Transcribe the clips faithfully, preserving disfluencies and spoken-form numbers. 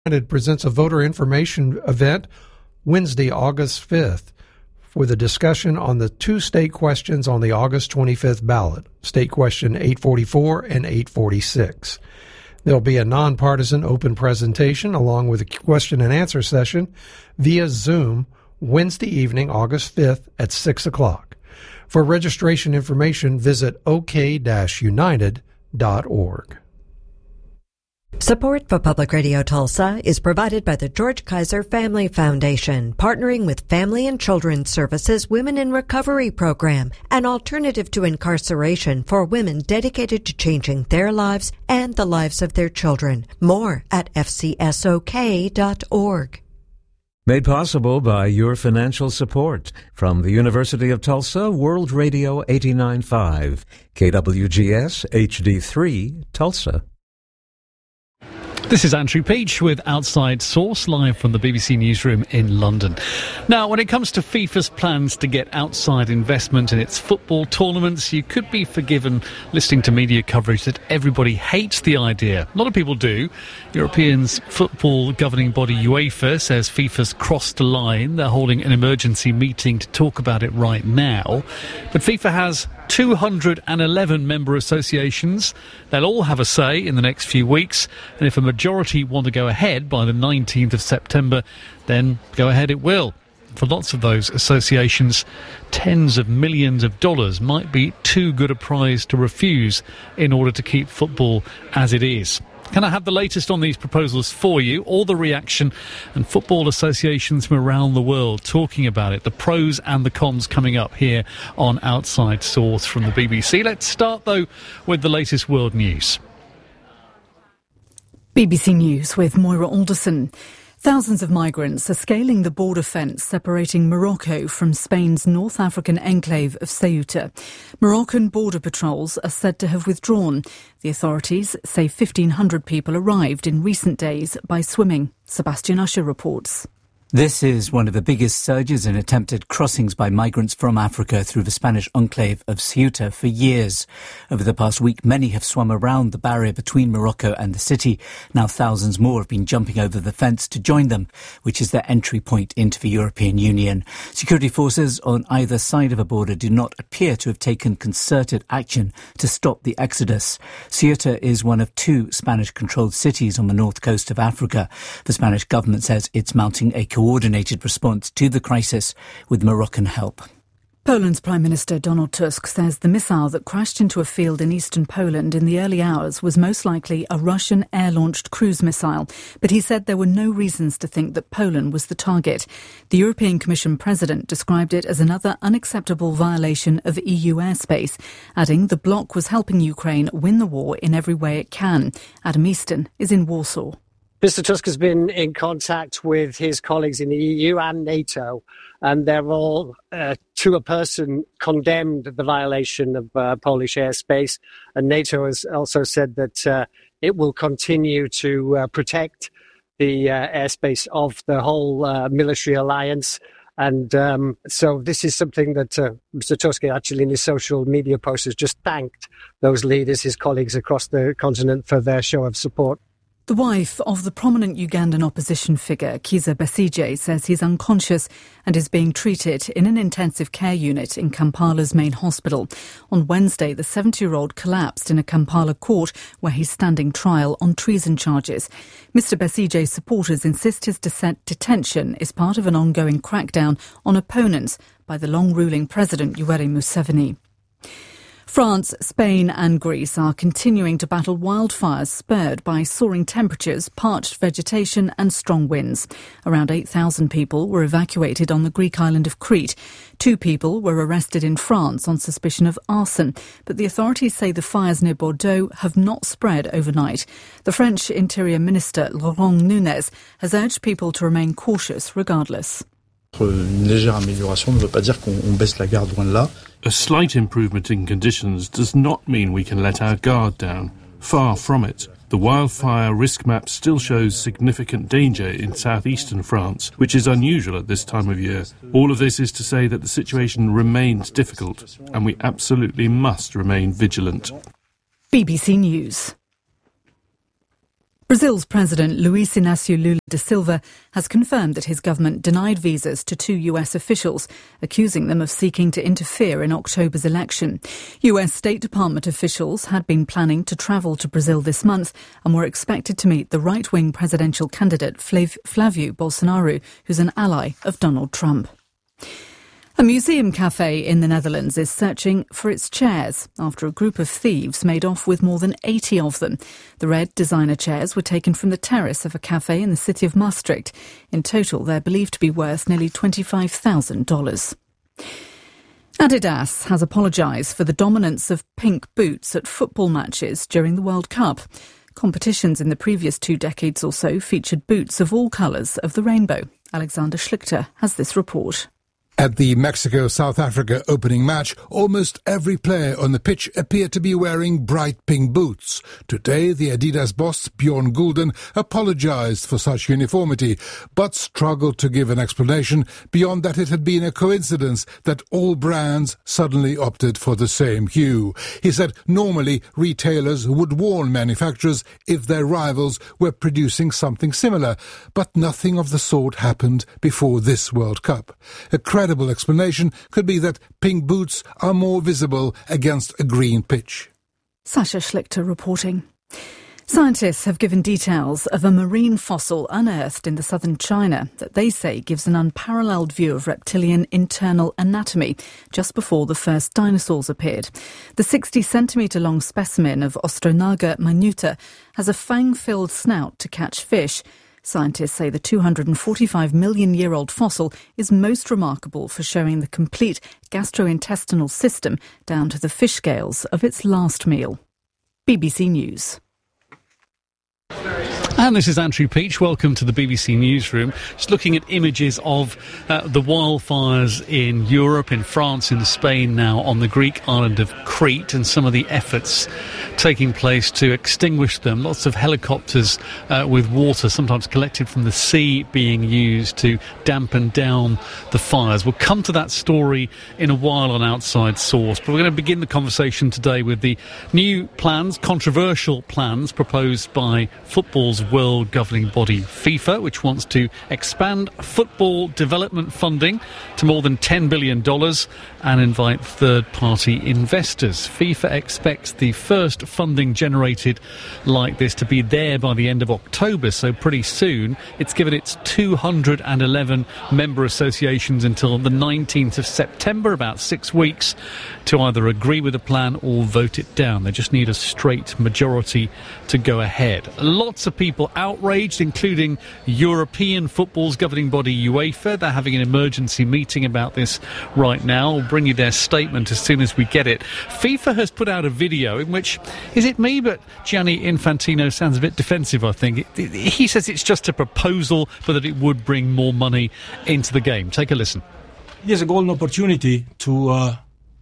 United presents a voter information event Wednesday, August fifth, with a discussion on the two state questions on the August twenty-fifth ballot, State Question eight forty-four and eight forty-six. There'll be a nonpartisan open presentation along with a question and answer session via Zoom Wednesday evening, August fifth at six o'clock. For registration information, visit o k dash united dot org. Support for Public Radio Tulsa is provided by the George Kaiser Family Foundation, partnering with Family and Children's Services Women in Recovery Program, an alternative to incarceration for women dedicated to changing their lives and the lives of their children. More at f c s o k dot org. Made possible by your financial support from the University of Tulsa, World Radio eighty-nine point five, K W G S H D three, Tulsa. This is Andrew Peach with Outside Source, live from the B B C Newsroom in London. Now, when it comes to FIFA's plans to get outside investment in its football tournaments, you could be forgiven listening to media coverage that everybody hates the idea. A lot of people do. Europeans' football governing body UEFA says FIFA's crossed the line. They're holding an emergency meeting to talk about it right now. But FIFA has two hundred eleven member associations. They'll all have a say in the next few weeks, and if a majority want to go ahead by the nineteenth of September, then go ahead it will. For lots of those associations, tens of millions of dollars might be too good a prize to refuse in order to keep football as it is. Can I have the latest on these proposals for you? All the reaction and football associations from around the world talking about it. The pros and the cons coming up here on Outside Source from the B B C. Let's start, though, with the latest world news. B B C News with Moira Alderson. Thousands of migrants are scaling the border fence separating Morocco from Spain's North African enclave of Ceuta. Moroccan border patrols are said to have withdrawn. The authorities say fifteen hundred people arrived in recent days by swimming. Sebastian Usher reports. This is one of the biggest surges in attempted crossings by migrants from Africa through the Spanish enclave of Ceuta for years. Over the past week, many have swum around the barrier between Morocco and the city. Now thousands more have been jumping over the fence to join them, which is their entry point into the European Union. Security forces on either side of a border do not appear to have taken concerted action to stop the exodus. Ceuta is one of two Spanish-controlled cities on the north coast of Africa. The Spanish government says it's mounting a coordinated response to the crisis with Moroccan help. Poland's Prime Minister Donald Tusk says the missile that crashed into a field in eastern Poland in the early hours was most likely a Russian air-launched cruise missile, but he said there were no reasons to think that Poland was the target. The European Commission President described it as another unacceptable violation of E U airspace, adding the bloc was helping Ukraine win the war in every way it can. Adam Easton is in Warsaw. Mister Tusk has been in contact with his colleagues in the E U and NATO, and they're all, uh, to a person, condemned the violation of uh, Polish airspace. And NATO has also said that uh, it will continue to uh, protect the uh, airspace of the whole uh, military alliance. And um, so this is something that uh, Mister Tusk, actually in his social media post, has just thanked those leaders, his colleagues across the continent, for their show of support. The wife of the prominent Ugandan opposition figure, Kizza Besigye, says he's unconscious and is being treated in an intensive care unit in Kampala's main hospital. On Wednesday, the seventy-year-old collapsed in a Kampala court where he's standing trial on treason charges. Mister Besigye's supporters insist his detention is part of an ongoing crackdown on opponents by the long-ruling President Yoweri Museveni. France, Spain and Greece are continuing to battle wildfires spurred by soaring temperatures, parched vegetation and strong winds. Around eight thousand people were evacuated on the Greek island of Crete. Two people were arrested in France on suspicion of arson, but the authorities say the fires near Bordeaux have not spread overnight. The French Interior Minister Laurent Nunez has urged people to remain cautious regardless. Une légère amélioration ne veut pas dire qu'on baisse la garde, loin de là. A slight improvement in conditions does not mean we can let our guard down. Far from it. The wildfire risk map still shows significant danger in southeastern France, which is unusual at this time of year. All of this is to say that the situation remains difficult, and we absolutely must remain vigilant. B B C News. Brazil's President Luiz Inácio Lula da Silva has confirmed that his government denied visas to two U S officials, accusing them of seeking to interfere in October's election. U S State Department officials had been planning to travel to Brazil this month and were expected to meet the right-wing presidential candidate Flav- Flavio Bolsonaro, who's an ally of Donald Trump. A museum cafe in the Netherlands is searching for its chairs after a group of thieves made off with more than eighty of them. The red designer chairs were taken from the terrace of a cafe in the city of Maastricht. In total, they're believed to be worth nearly twenty-five thousand dollars. Adidas has apologised for the dominance of pink boots at football matches during the World Cup. Competitions in the previous two decades or so featured boots of all colours of the rainbow. Alexander Schlichter has this report. At the Mexico-South Africa opening match, almost every player on the pitch appeared to be wearing bright pink boots. Today, the Adidas boss, Bjorn Gulden, apologized for such uniformity, but struggled to give an explanation beyond that it had been a coincidence that all brands suddenly opted for the same hue. He said normally retailers would warn manufacturers if their rivals were producing something similar, but nothing of the sort happened before this World Cup. A credible explanation could be that pink boots are more visible against a green pitch. Sasha Schlichter reporting. Scientists have given details of a marine fossil unearthed in the southern China that they say gives an unparalleled view of reptilian internal anatomy just before the first dinosaurs appeared. The sixty centimetre long specimen of Ostronaga minuta has a fang-filled snout to catch fish. Scientists say the two hundred forty-five million year old fossil is most remarkable for showing the complete gastrointestinal system down to the fish scales of its last meal. B B C News. And this is Andrew Peach. Welcome to the B B C Newsroom. Just looking at images of uh, the wildfires in Europe, in France, in Spain now, on the Greek island of Crete, and some of the efforts taking place to extinguish them. Lots of helicopters uh, with water, sometimes collected from the sea, being used to dampen down the fires. We'll come to that story in a while on Outside Source, but we're going to begin the conversation today with the new plans, controversial plans, proposed by football's world governing body FIFA, which wants to expand football development funding to more than ten billion dollars and invite third-party investors. FIFA expects the first funding generated like this to be there by the end of October, so pretty soon. It's given its two hundred eleven member associations until the nineteenth of September, about six weeks, to either agree with the plan or vote it down. They just need a straight majority to go ahead. Lots of people outraged, including European football's governing body UEFA. They're having an emergency meeting about this right now. We'll bring you their statement as soon as we get it. FIFA has put out a video in which, is it me, but Gianni Infantino sounds a bit defensive, I think. He says it's just a proposal, but that it would bring more money into the game. Take a listen. It is a golden opportunity to uh,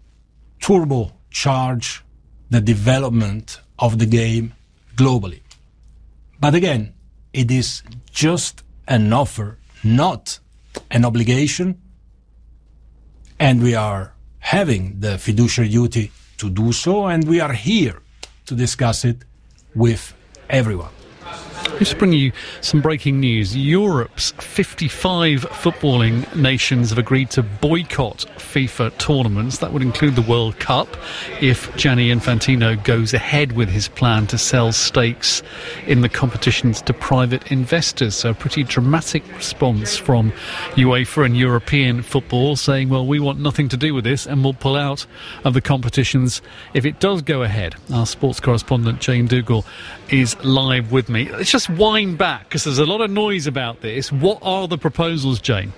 turbocharge the development of the game globally. But again, it is just an offer, not an obligation, and we are having the fiduciary duty to do so, and we are here to discuss it with everyone. Just bring you some breaking news. Europe's fifty-five footballing nations have agreed to boycott FIFA tournaments. That would include the World Cup if Gianni Infantino goes ahead with his plan to sell stakes in the competitions to private investors. So a pretty dramatic response from UEFA and European football, saying, well, we want nothing to do with this and we'll pull out of the competitions if it does go ahead. Our sports correspondent Jane Dougal is live with me. Let's just wind back, because there's a lot of noise about this. What are the proposals, Jane?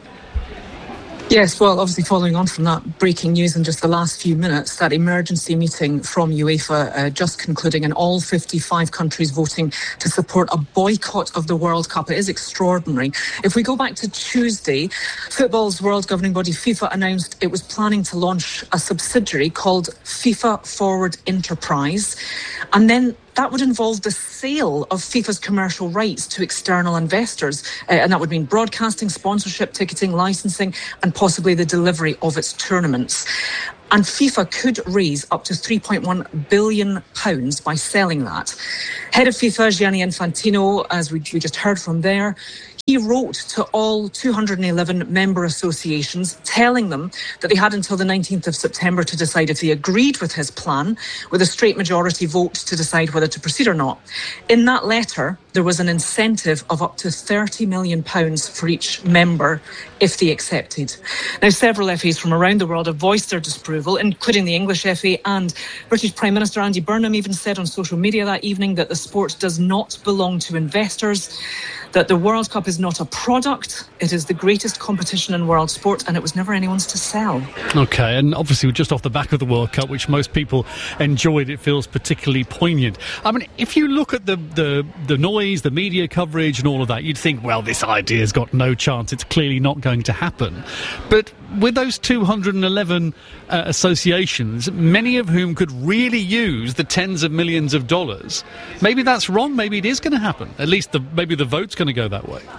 Yes, well, obviously following on from that breaking news in just the last few minutes, that emergency meeting from UEFA uh, just concluding, and all fifty-five countries voting to support a boycott of the World Cup. It is extraordinary. If we go back to Tuesday, football's world governing body FIFA announced it was planning to launch a subsidiary called FIFA Forward Enterprise, and then that would involve the sale of FIFA's commercial rights to external investors, uh, and that would mean broadcasting, sponsorship, ticketing, licensing, and possibly the delivery of its tournaments. And FIFA could raise up to three point one billion pounds by selling that. Head of FIFA, Gianni Infantino, as we, we just heard from there, he wrote to all two hundred eleven member associations telling them that they had until the nineteenth of September to decide if they agreed with his plan, with a straight majority vote to decide whether to proceed or not. In that letter, there was an incentive of up to thirty million pounds for each member if they accepted. Now, several F As from around the world have voiced their disapproval, including the English F A, and British Prime Minister Andy Burnham even said on social media that evening that the sport does not belong to investors, that the World Cup is not a product, it is the greatest competition in world sport, and it was never anyone's to sell. OK, and obviously just off the back of the World Cup, which most people enjoyed, it feels particularly poignant. I mean, if you look at the, the, the noise, the media coverage and all of that, you'd think, well, this idea's got no chance, it's clearly not going to happen. But with those two hundred eleven uh, associations, many of whom could really use the tens of millions of dollars, maybe that's wrong, maybe it is going to happen. At least the, maybe the vote's going to go that way.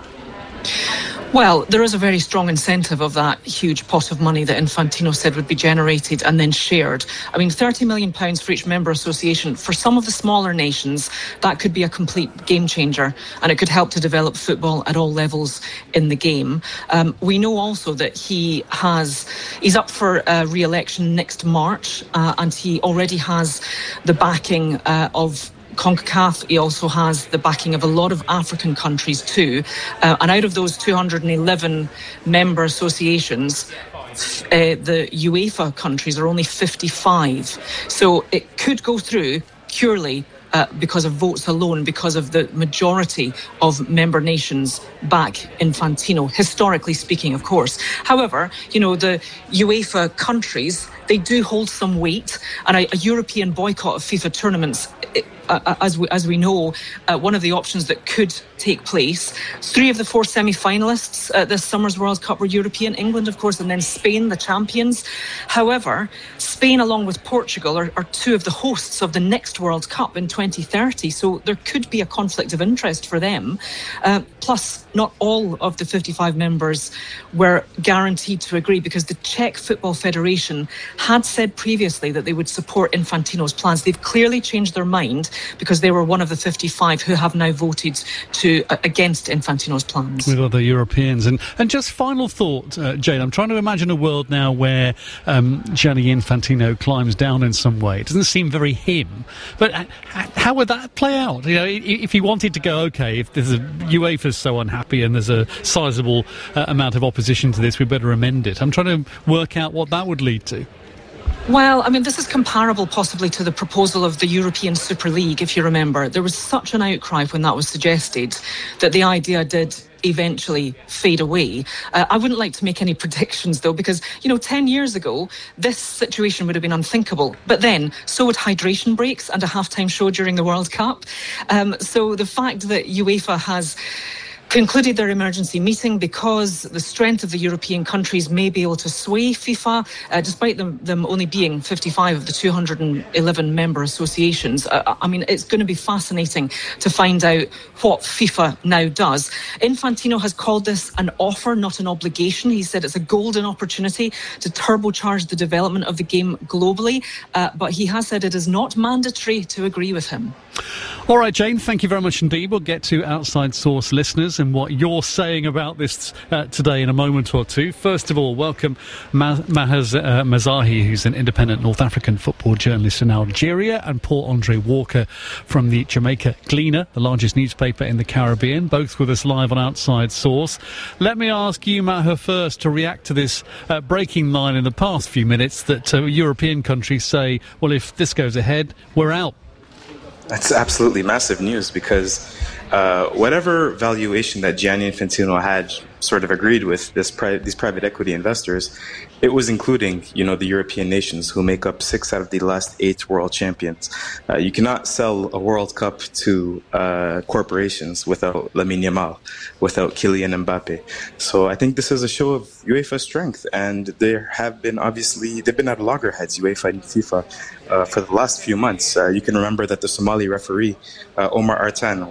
Well, there is a very strong incentive of that huge pot of money that Infantino said would be generated and then shared. I mean, thirty million pounds for each member association. For some of the smaller nations, that could be a complete game changer, and it could help to develop football at all levels in the game. Um, we know also that he has, he's up for uh, re-election next March, uh, and he already has the backing uh, of CONCACAF. He also has the backing of a lot of African countries too. Uh, and out of those two hundred eleven member associations, uh, the UEFA countries are only fifty-five. So it could go through purely Uh, because of votes alone, because of the majority of member nations back Infantino, historically speaking, of course. However, you know, the UEFA countries, they do hold some weight, and a, a European boycott of FIFA tournaments, it, uh, as we, as we know, uh, one of the options that could take place. Three of the four semi-finalists at this summer's World Cup were European, England, of course, and then Spain, the champions. However, Spain, along with Portugal, are, are two of the hosts of the next World Cup in twenty thirty, so there could be a conflict of interest for them. Uh, plus, not all of the fifty-five members were guaranteed to agree, because the Czech Football Federation had said previously that they would support Infantino's plans. They've clearly changed their mind, because they were one of the fifty-five who have now voted to uh, against Infantino's plans. With other Europeans. And, and just final thought, uh, Jane, I'm trying to imagine a world now where um, Gianni Infantino climbs down in some way. It doesn't seem very him. But how would that play out? You know, if he wanted to go, OK, if there's a UEFA's so unhappy and there's a sizable uh, amount of opposition to this, we better amend it. I'm trying to work out what that would lead to. Well, I mean, this is comparable possibly to the proposal of the European Super League, if you remember. There was such an outcry when that was suggested that the idea did eventually fade away. Uh, I wouldn't like to make any predictions, though, because, you know, ten years ago, this situation would have been unthinkable. But then, so would hydration breaks and a halftime show during the World Cup. Um, so the fact that UEFA has concluded their emergency meeting because the strength of the European countries may be able to sway FIFA, uh, despite them, them only being fifty-five of the two hundred eleven member associations. Uh, I mean, it's going to be fascinating to find out what FIFA now does. Infantino has called this an offer, not an obligation. He said it's a golden opportunity to turbocharge the development of the game globally, uh, but he has said it is not mandatory to agree with him. All right, Jane, thank you very much indeed. We'll get to Outside Source listeners and what you're saying about this uh, today in a moment or two. First of all, welcome Ma- Mahaz uh, Mazahi, who's an independent North African football journalist in Algeria, and Paul Andre Walker from the Jamaica Gleaner, the largest newspaper in the Caribbean, both with us live on Outside Source. Let me ask you, Maher, first to react to this uh, breaking line in the past few minutes that uh, European countries say, well, if this goes ahead, we're out. That's absolutely massive news, because uh, whatever valuation that Gianni Infantino had sort of agreed with this pri- these private equity investors, it was including, you know, the European nations who make up six out of the last eight world champions. Uh, you cannot sell a World Cup to uh, corporations without Lamine Yamal, without Kylian Mbappe. So I think this is a show of UEFA's strength, and there have been obviously they've been at loggerheads, UEFA and FIFA, uh, for the last few months. Uh, you can remember that the Somali referee uh, Omar Artan was not allowed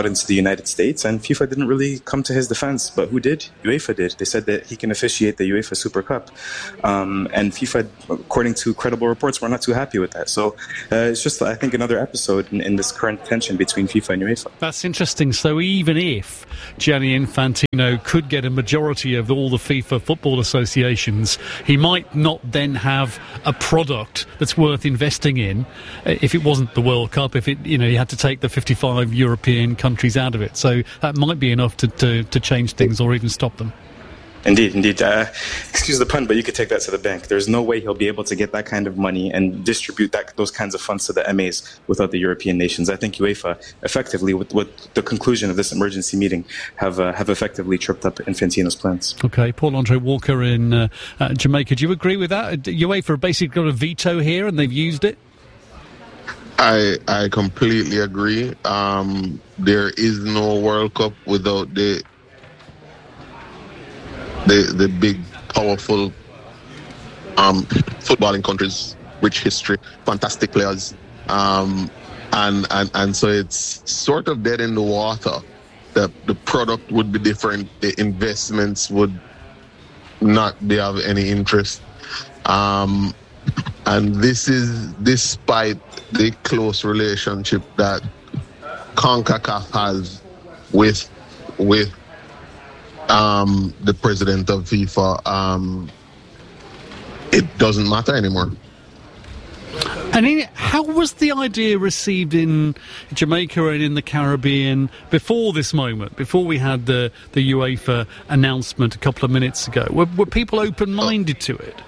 into the United States, and FIFA didn't really come to his defense. But who did? UEFA did. They said that he can officiate the UEFA Super Cup. Um, and FIFA, according to credible reports, were not too happy with that. So uh, it's just, I think, another episode in, in this current tension between FIFA and UEFA. That's interesting. So even if Gianni Infantino could get a majority of all the FIFA football associations, he might not then have a product that's worth investing in if it wasn't the World Cup, if it, you know, you had to take the fifty-five European countries out of it. So that might be enough to, to, to change things or even stop them. Indeed, indeed. Uh, excuse the pun, but you could take that to the bank. There's no way he'll be able to get that kind of money and distribute that those kinds of funds to the M As without the European nations. I think UEFA, effectively, with, with the conclusion of this emergency meeting, have uh, have effectively tripped up Infantino's plans. Okay, Paul-Andre Walker in uh, uh, Jamaica. Do you agree with that? UEFA basically got a veto here and they've used it? I I completely agree. Um, there is no World Cup without the the the big, powerful um, footballing countries, rich history, fantastic players, um, and and and so it's sort of dead in the water. The the product would be different. The investments would not be of any interest. Um, And this is despite the close relationship that CONCACAF has with with um, the president of FIFA. Um, it doesn't matter anymore. And in, how was the idea received in Jamaica and in the Caribbean before this moment, before we had the, the UEFA announcement a couple of minutes ago? Were, were people open-minded to it?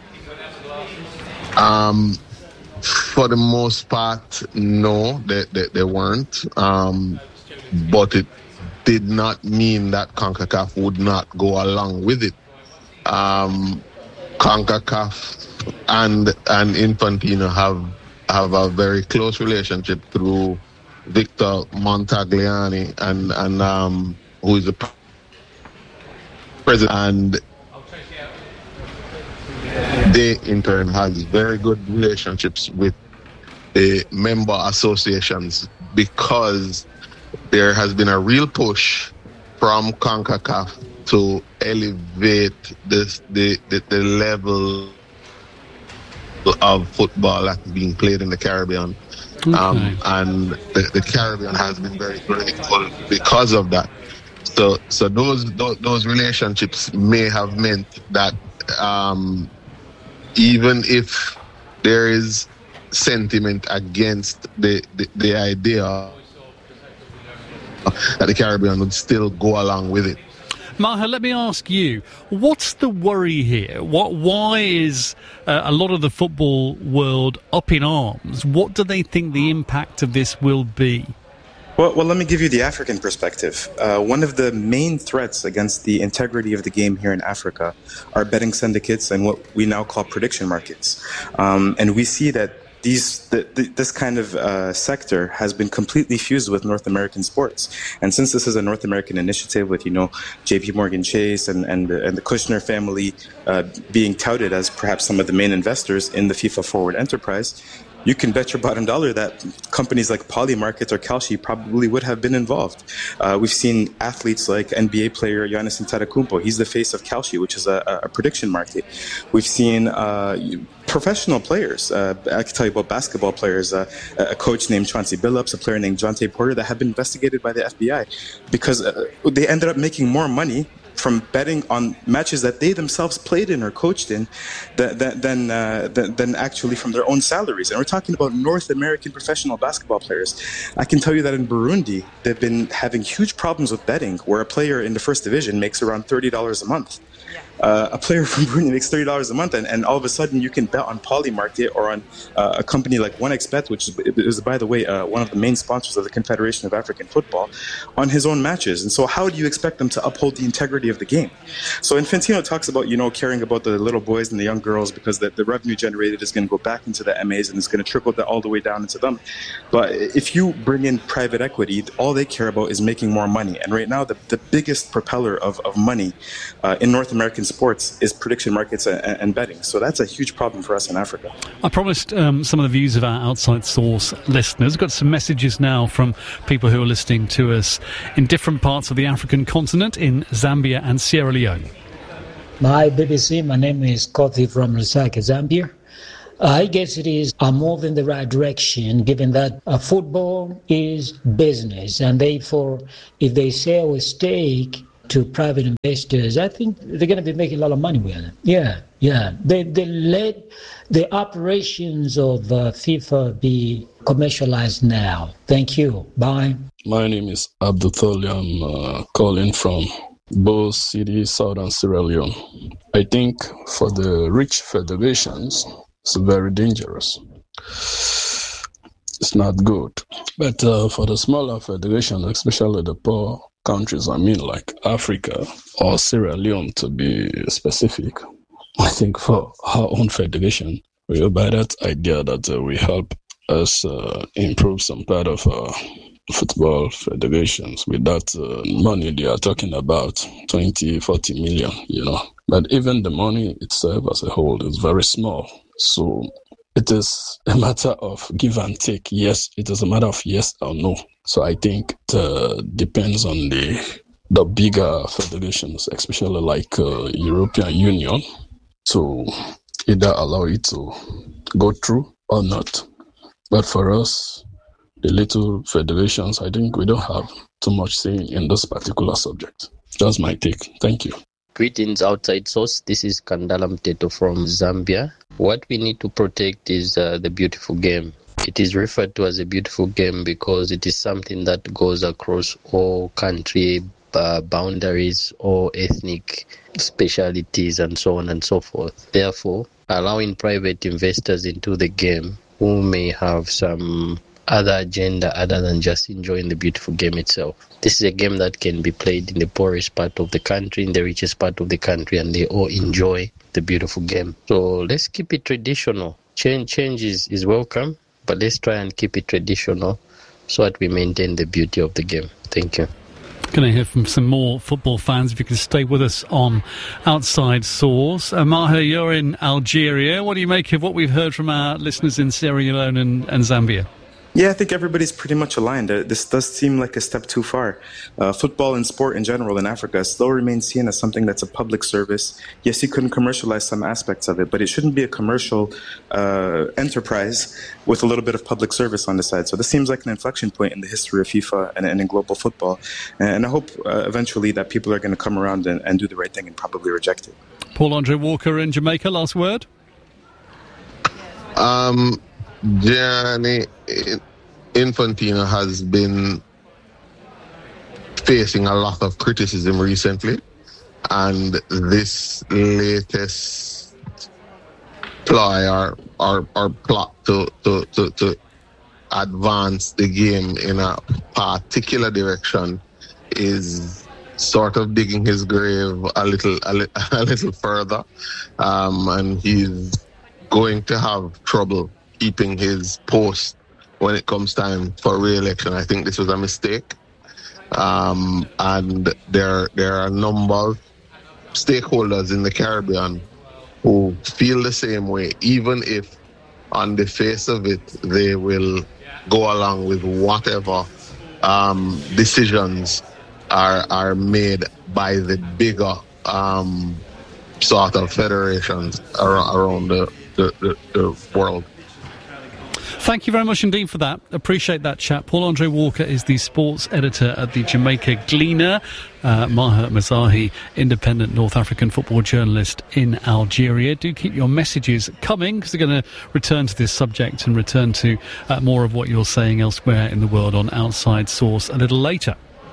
Um, for the most part, no, they, they, they weren't. Um, but it did not mean that CONCACAF would not go along with it. Um, CONCACAF and and Infantino have have a very close relationship through Victor Montagliani and and um, who is the president. And they, in turn, has very good relationships with the member associations because there has been a real push from CONCACAF to elevate this, the, the the level of football that's being played in the Caribbean. Okay. Um, and the, the Caribbean has been very grateful because of that. So so those those, those relationships may have meant that um, even if there is sentiment against the, the, the idea that the Caribbean would still go along with it. Maher, let me ask you, what's the worry here? What, why is uh, a lot of the football world up in arms? What do they think the impact of this will be? Well, well, let me give you the African perspective. Uh, one of the main threats against the integrity of the game here in Africa are betting syndicates and what we now call prediction markets. Um, and we see that These, the, the, this kind of uh, sector has been completely fused with North American sports. And since this is a North American initiative with, you know, J P Morgan Chase and, and, and the Kushner family uh, being touted as perhaps some of the main investors in the FIFA Forward enterprise, you can bet your bottom dollar that companies like Polymarket or Kalshi probably would have been involved. Uh, we've seen athletes like N B A player Giannis Antetokounmpo. He's the face of Kalshi, which is a, a prediction market. We've seen uh, professional players. Uh, I can tell you about basketball players. Uh, a coach named Chauncey Billups, a player named Jonte Porter that have been investigated by the F B I because uh, they ended up making more money from betting on matches that they themselves played in or coached in than than, uh, than than actually from their own salaries. And we're talking about North American professional basketball players. I can tell you that in Burundi, they've been having huge problems with betting, where a player in the first division makes around thirty dollars a month. Uh, a player from Burundi makes thirty dollars a month, and, and all of a sudden you can bet on Polymarket or on uh, a company like OneXBet, which is, is by the way, uh, one of the main sponsors of the Confederation of African Football, on his own matches. And so how do you expect them to uphold the integrity of the game? So Infantino talks about, you know, caring about the little boys and the young girls because the, the revenue generated is going to go back into the M As and it's going to trickle all the way down into them. But if you bring in private equity, all they care about is making more money. And right now, the, the biggest propeller of, of money uh, in North American sports is prediction markets and, and betting. So that's a huge problem for us in Africa. I promised um, some of the views of our Outside Source listeners. I've got some messages now from people who are listening to us in different parts of the African continent, in Zambia and Sierra Leone. Hi, B B C. My name is Kothi from Lusaka, Zambia. I guess it is a move in the right direction, given that uh, football is business, and therefore, if they sell a stake to private investors, I think they're going to be making a lot of money with it. Yeah, yeah. They they let the operations of uh, FIFA be commercialized now. Thank you. Bye. My name is Abdul Tholi. I'm uh, calling from Bo City, Southern Sierra Leone. I think for the rich federations, it's very dangerous. It's not good. But uh, for the smaller federations, especially the poor countries, I mean like Africa or Sierra Leone to be specific, I think for our own federation, we will buy that idea that uh, we help us uh, improve some part of our football federations with that uh, money they are talking about, twenty, forty million, you know. But even the money itself as a whole is very small. So it is a matter of give and take. Yes, it is a matter of yes or no. So I think it uh, depends on the the bigger federations, especially like uh, European Union, to either allow it to go through or not. But for us, the little federations, I think we don't have too much say in this particular subject. That's my take. Thank you. Greetings, Outside Source. This is Kandala Mteto from Zambia. What we need to protect is uh, the beautiful game. It is referred to as a beautiful game because it is something that goes across all country uh, boundaries or ethnic specialities and so on and so forth. Therefore, allowing private investors into the game who may have some other agenda other than just enjoying the beautiful game itself. This is a game that can be played in the poorest part of the country, in the richest part of the country, and they all enjoy the beautiful game. So let's keep it traditional. Change, change is, is welcome, but let's try and keep it traditional so that we maintain the beauty of the game. Thank you. Going to hear from some more football fans. If you can stay with us on Outside Source. Uh, Maher, you're in Algeria. What do you make of what we've heard from our listeners in Sierra Leone and, and Zambia? Yeah, I think everybody's pretty much aligned. Uh, this does seem like a step too far. Uh, football and sport in general in Africa still remains seen as something that's a public service. Yes, you can commercialize some aspects of it, but it shouldn't be a commercial uh, enterprise with a little bit of public service on the side. So this seems like an inflection point in the history of FIFA and, and in global football. And I hope uh, eventually that people are going to come around and, and do the right thing and probably reject it. Paul-Andre Walker in Jamaica, last word? Um... Gianni Infantino has been facing a lot of criticism recently, and this latest ploy or, or, or plot to, to, to, to advance the game in a particular direction is sort of digging his grave a little a, li- a little further, um, and he's going to have trouble keeping his post when it comes time for re-election. I think this was a mistake. Um, and there, there are a number of stakeholders in the Caribbean who feel the same way, even if on the face of it, they will go along with whatever um, decisions are, are made by the bigger um, sort of federations around, around the, the, the, the world. Thank you very much indeed for that. Appreciate that chat. Paul-Andre Walker is the sports editor at the Jamaica Gleaner. Uh, Maher Mezahi, independent North African football journalist in Algeria. Do keep your messages coming, because we're going to return to this subject and return to uh, more of what you're saying elsewhere in the world on Outside Source a little later.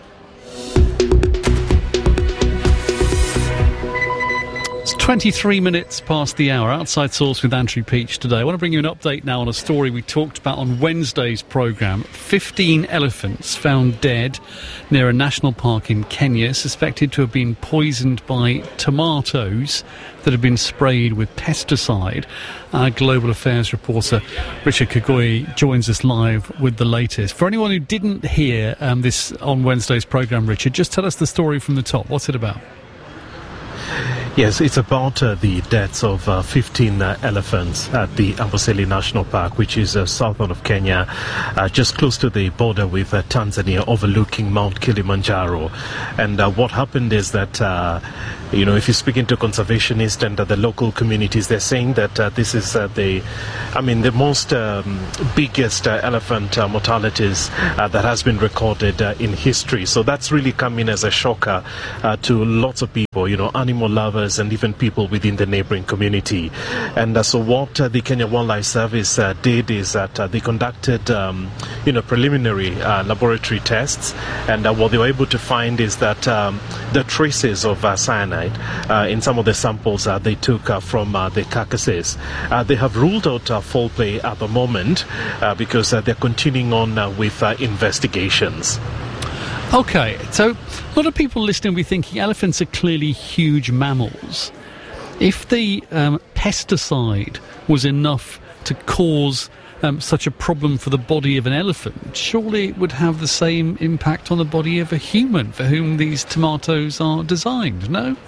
twenty-three minutes past the hour. Outside Source with Andrew Peach today. I want to bring you an update now on a story we talked about on Wednesday's programme. fifteen elephants found dead near a national park in Kenya, suspected to have been poisoned by tomatoes that had been sprayed with pesticide. Our Global Affairs reporter Richard Kagoi joins us live with the latest. For anyone who didn't hear um, this on Wednesday's programme, Richard, just tell us the story from the top. What's it about? Yes, it's about uh, the deaths of uh, fifteen uh, elephants at the Amboseli National Park, which is uh, southern of Kenya, uh, just close to the border with uh, Tanzania, overlooking Mount Kilimanjaro. And uh, what happened is that, uh, you know, if you speak into conservationists and uh, the local communities, they're saying that uh, this is uh, the, I mean, the most um, biggest uh, elephant uh, mortalities uh, that has been recorded uh, in history. So that's really come in as a shocker uh, to lots of people, you know, animal lovers and even people within the neighboring community. And uh, so what uh, the Kenya Wildlife Service uh, did is that uh, they conducted, um, you know, preliminary uh, laboratory tests, and uh, what they were able to find is that um, the traces of uh, cyanide uh, in some of the samples uh, they took uh, from uh, the carcasses. Uh, they have ruled out uh, foul play at the moment uh, because uh, they're continuing on uh, with uh, investigations. Okay, so a lot of people listening will be thinking elephants are clearly huge mammals. If the um, pesticide was enough to cause um, such a problem for the body of an elephant, surely it would have the same impact on the body of a human for whom these tomatoes are designed, no?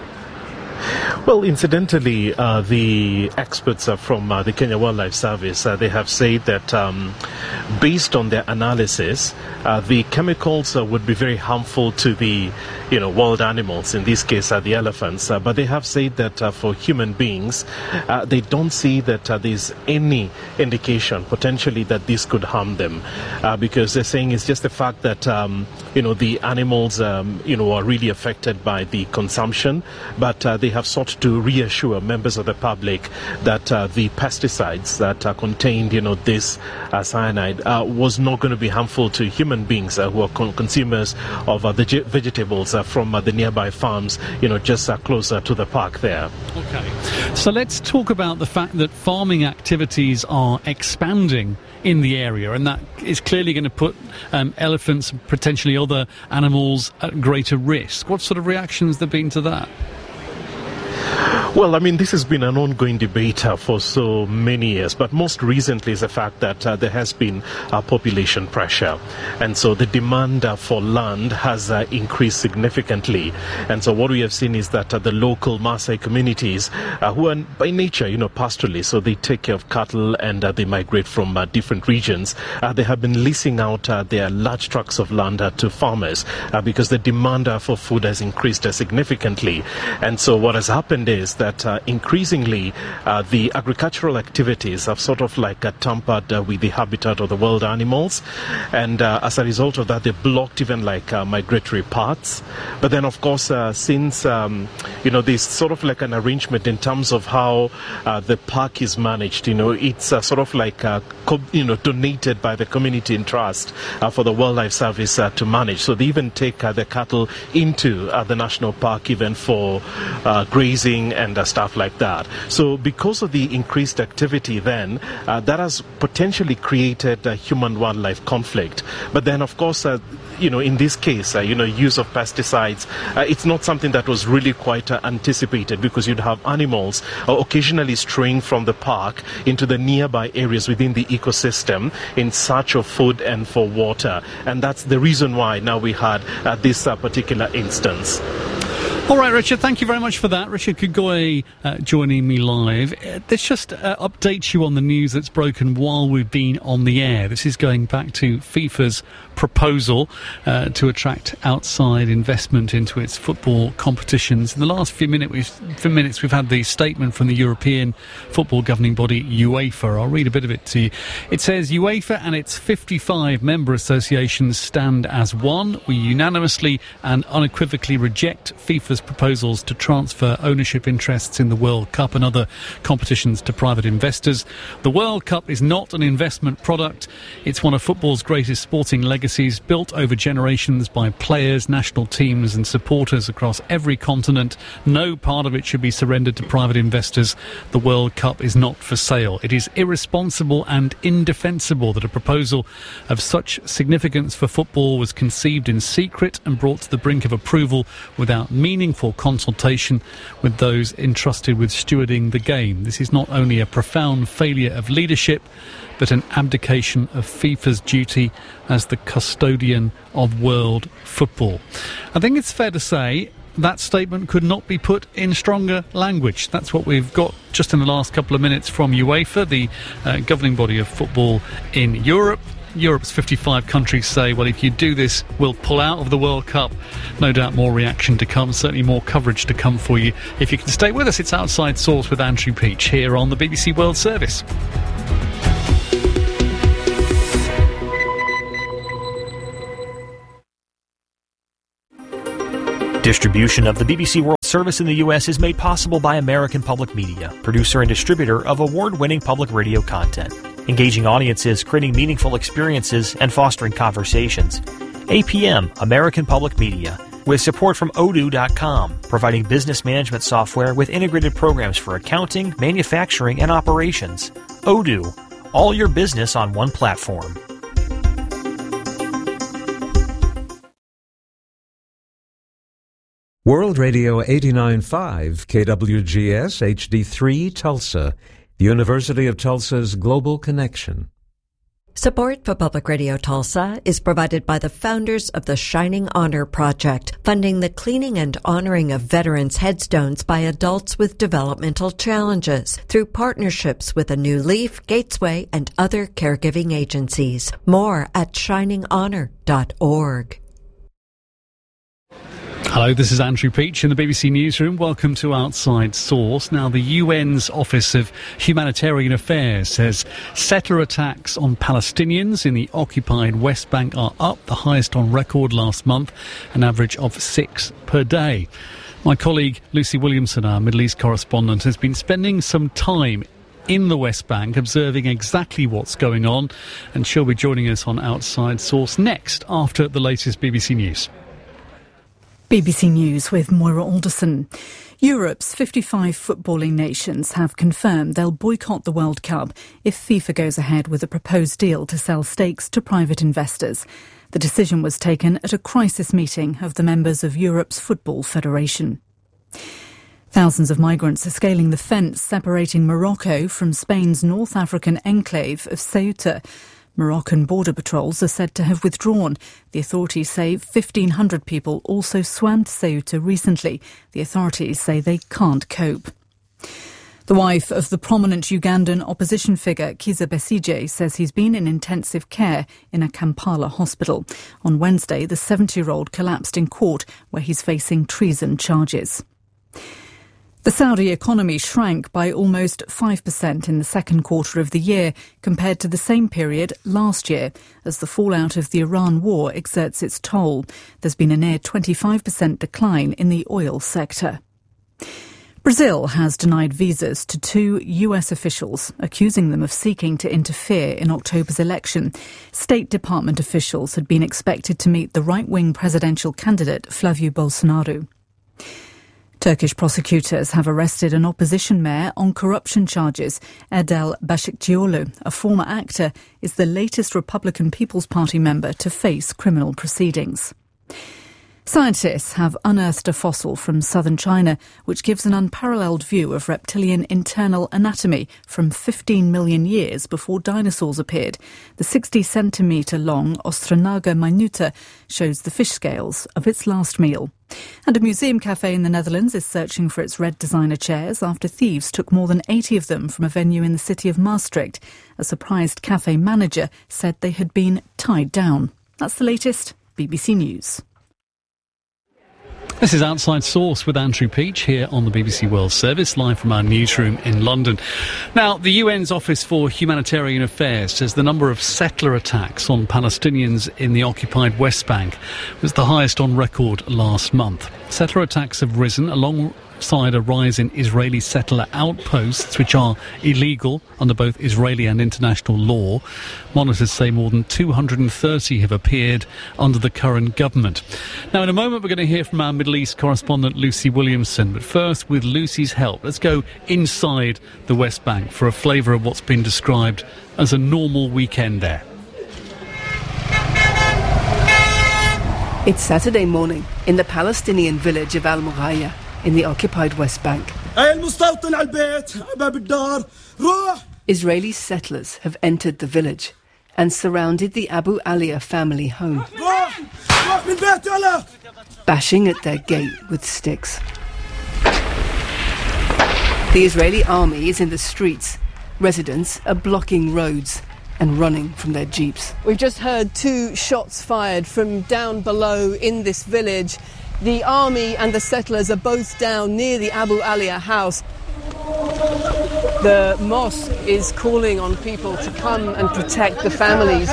Well, incidentally, uh, the experts uh, from uh, the Kenya Wildlife Service, uh, they have said that um, based on their analysis, uh, the chemicals uh, would be very harmful to the, you know, wild animals, in this case uh, the elephants. Uh, but they have said that uh, for human beings, uh, they don't see that uh, there's any indication potentially that this could harm them, uh, because they're saying it's just the fact that, um, you know, the animals, um, you know, are really affected by the consumption, but uh, they have sought to reassure members of the public that uh, the pesticides that uh, contained, you know, this uh, cyanide uh, was not going to be harmful to human beings uh, who are con- consumers of uh, the ge- vegetables uh, from uh, the nearby farms, you know, just uh, closer to the park there. Okay, so let's talk about the fact that farming activities are expanding in the area, and that is clearly going to put um, elephants and potentially other animals at greater risk. What sort of reactions have there been to that? Well, I mean, this has been an ongoing debate uh, for so many years, but most recently is the fact that uh, there has been uh, population pressure. And so the demand uh, for land has uh, increased significantly. And so what we have seen is that uh, the local Maasai communities, uh, who are by nature, you know, pastoralists, so they take care of cattle and uh, they migrate from uh, different regions, uh, they have been leasing out uh, their large tracts of land uh, to farmers uh, because the demand uh, for food has increased uh, significantly. And so what has happened is that that uh, increasingly uh, the agricultural activities have sort of like uh, tampered uh, with the habitat of the wild animals, and uh, as a result of that they blocked even like uh, migratory paths. But then of course uh, since um, you know there's sort of like an arrangement in terms of how uh, the park is managed, you know it's uh, sort of like uh, co- you know donated by the community in trust uh, for the Wildlife Service uh, to manage. So they even take uh, the cattle into uh, the national park even for uh, grazing and uh, stuff like that. So because of the increased activity then, uh, that has potentially created a human-wildlife conflict. But then of course, uh, you know, in this case, uh, you know, use of pesticides, uh, it's not something that was really quite uh, anticipated, because you'd have animals uh, occasionally straying from the park into the nearby areas within the ecosystem in search of food and for water. And that's the reason why now we had uh, this uh, particular instance. All right, Richard, thank you very much for that. Richard Kugoy uh, joining me live. Uh, this just uh, updates you on the news that's broken while we've been on the air. This is going back to FIFA's proposal uh, to attract outside investment into its football competitions. In the last few, minute we've, few minutes, we've had the statement from the European football governing body, UEFA. I'll read a bit of it to you. It says, UEFA and its fifty-five member associations stand as one. We unanimously and unequivocally reject FIFA's proposals to transfer ownership interests in the World Cup and other competitions to private investors. The World Cup is not an investment product. It's one of football's greatest sporting legacies, built over generations by players, national teams and supporters across every continent. No part of it should be surrendered to private investors. The World Cup is not for sale. It is irresponsible and indefensible that a proposal of such significance for football was conceived in secret and brought to the brink of approval without meaningful consultation with those entrusted with stewarding the game. This is not only a profound failure of leadership, but an abdication of FIFA's duty as the custodian of world football. I think it's fair to say that statement could not be put in stronger language. That's what we've got just in the last couple of minutes from UEFA, the uh, governing body of football in Europe. Europe's fifty-five countries say, well, if you do this, we'll pull out of the World Cup. No doubt more reaction to come, certainly more coverage to come for you. If you can stay with us, it's Outside Source with Andrew Peach here on the B B C World Service. Distribution of the B B C World Service in the U S is made possible by American Public Media, producer and distributor of award-winning public radio content, engaging audiences, creating meaningful experiences, and fostering conversations. A P M, American Public Media, with support from odoo dot com, providing business management software with integrated programs for accounting, manufacturing, and operations. Odoo, all your business on one platform. World Radio eighty-nine point five, K W G S H D three, Tulsa, the University of Tulsa's Global Connection. Support for Public Radio Tulsa is provided by the founders of the Shining Honor Project, funding the cleaning and honoring of veterans' headstones by adults with developmental challenges through partnerships with A New Leaf, Gatesway, and other caregiving agencies. More at shining honor dot org. Hello, this is Andrew Peach in the B B C Newsroom. Welcome to Outside Source. Now, the U N's Office of Humanitarian Affairs says settler attacks on Palestinians in the occupied West Bank are up, the highest on record last month, an average of six per day. My colleague Lucy Williamson, our Middle East correspondent, has been spending some time in the West Bank observing exactly what's going on, and she'll be joining us on Outside Source next after the latest B B C News. B B C News with Moira Alderson. Europe's fifty-five footballing nations have confirmed they'll boycott the World Cup if FIFA goes ahead with a proposed deal to sell stakes to private investors. The decision was taken at a crisis meeting of the members of Europe's Football Federation. Thousands of migrants are scaling the fence separating Morocco from Spain's North African enclave of Ceuta. Moroccan border patrols are said to have withdrawn. The authorities say fifteen hundred people also swam to Ceuta recently. The authorities say they can't cope. The wife of the prominent Ugandan opposition figure Kizza Besigye says he's been in intensive care in a Kampala hospital. On Wednesday, the seventy-year-old collapsed in court where he's facing treason charges. The Saudi economy shrank by almost five percent in the second quarter of the year compared to the same period last year, as the fallout of the Iran war exerts its toll. There's been a near twenty-five percent decline in the oil sector. Brazil has denied visas to two U S officials, accusing them of seeking to interfere in October's election. State Department officials had been expected to meet the right-wing presidential candidate Flavio Bolsonaro. Turkish prosecutors have arrested an opposition mayor on corruption charges. Erdal Başikçioğlu, a former actor, is the latest Republican People's Party member to face criminal proceedings. Scientists have unearthed a fossil from southern China which gives an unparalleled view of reptilian internal anatomy from fifteen million years before dinosaurs appeared. The sixty centimetre long Ostranaga minuta shows the fish scales of its last meal. And a museum cafe in the Netherlands is searching for its red designer chairs after thieves took more than eighty of them from a venue in the city of Maastricht. A surprised cafe manager said they had been tied down. That's the latest B B C News. This is Outside Source with Andrew Peach here on the B B C World Service, live from our newsroom in London. Now, the U N's Office for Humanitarian Affairs says the number of settler attacks on Palestinians in the occupied West Bank was the highest on record last month. Settler attacks have risen alongside a rise in Israeli settler outposts, which are illegal under both Israeli and international law. Monitors say more than two hundred thirty have appeared under the current government. Now, in a moment, we're going to hear from our Middle East correspondent Lucy Williamson. But first, with Lucy's help, let's go inside the West Bank for a flavour of what's been described as a normal weekend there. It's Saturday morning in the Palestinian village of Al Mughaya in the occupied West Bank. Israeli settlers have entered the village and surrounded the Abu Alia family home. bashing at their gate with sticks. The Israeli army is in the streets. Residents are blocking roads and running from their jeeps. We've just heard two shots fired from down below in this village. The army and the settlers are both down near the Abu Aliyah house. The mosque is calling on people to come and protect the families.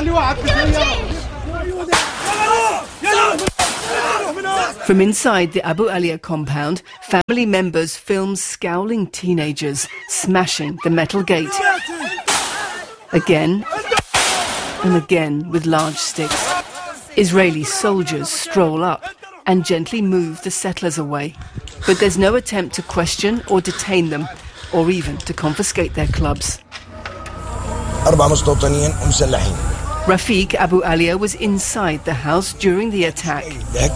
From inside the Abu Aliyah compound, family members film scowling teenagers smashing the metal gate. Again and again with large sticks. Israeli soldiers stroll up and gently move the settlers away. But there's no attempt to question or detain them, or even to confiscate their clubs. Rafiq Abu Aliyah was inside the house during the attack.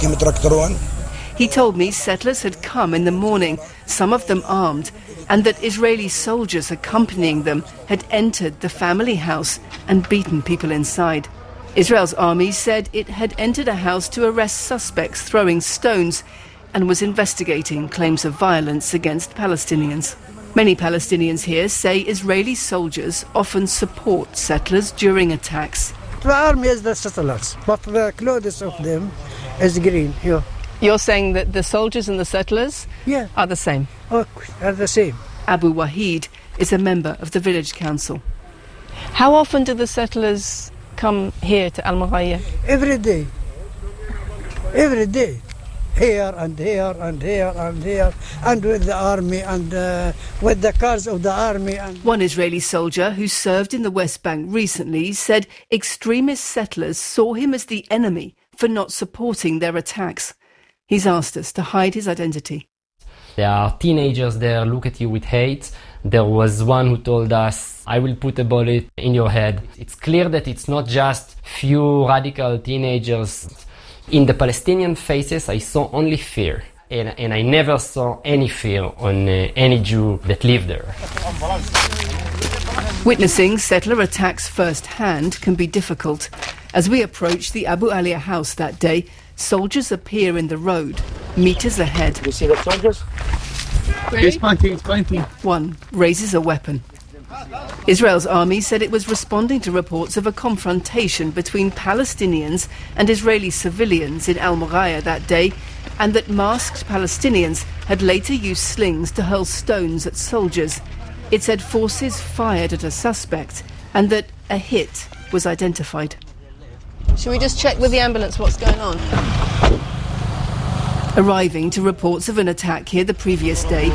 He told me settlers had come in the morning, some of them armed, and that Israeli soldiers accompanying them had entered the family house and beaten people inside. Israel's army said it had entered a house to arrest suspects throwing stones and was investigating claims of violence against Palestinians. Many Palestinians here say Israeli soldiers often support settlers during attacks. The army is the settlers, but the clothes of them is green here. You're saying that the soldiers and the settlers yeah. are the same? Oh, are the same. Abu Wahid is a member of the village council. How often do the settlers come here to Al-Mughayya? Every day. Every day. Here and here and here and here, and with the army and uh, with the cars of the army. And one Israeli soldier who served in the West Bank recently said extremist settlers saw him as the enemy for not supporting their attacks. He's asked us to hide his identity. There are teenagers there, look at you with hate. There was one who told us, I will put a bullet in your head. It's clear that it's not just few radical teenagers. In the Palestinian faces, I saw only fear. And, and I never saw any fear on uh, any Jew that lived there. Witnessing settler attacks firsthand can be difficult. As we approach the Abu Aliyah house that day, soldiers appear in the road, meters ahead. You see the soldiers? It's pointing, it's pointing. One raises a weapon. Israel's army said it was responding to reports of a confrontation between Palestinians and Israeli civilians in Al-Mughayya that day, and that masked Palestinians had later used slings to hurl stones at soldiers. It said forces fired at a suspect and that a hit was identified. Should we just check with the ambulance what's going on? Arriving to reports of an attack here the previous day,